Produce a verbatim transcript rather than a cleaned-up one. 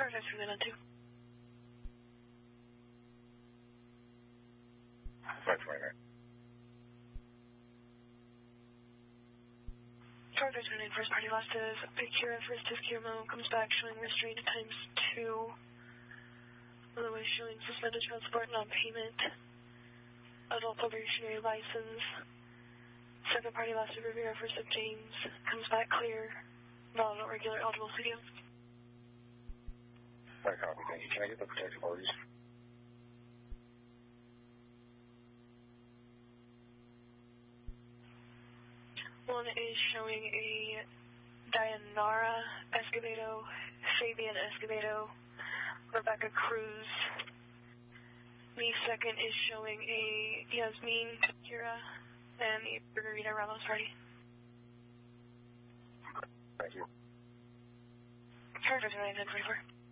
Charger two nine two. five twenty-nine. Charger two nine first party lost is Akira first is Kirimo, comes back showing restraint times two. Otherwise showing suspended child support non-payment. Adult probationary license. Second party lost of Rivera first of James, comes back clear. Volatile regular eligible C D M. Alright, copy, thank you. Can I get the protective orders? One is showing a Dayanara Escobedo, Fabian Escobedo, Rebecca Cruz. The second is showing a Yasmin Kira and a Margarita Ramos party. Thank you. Charger two nine ten forty-four.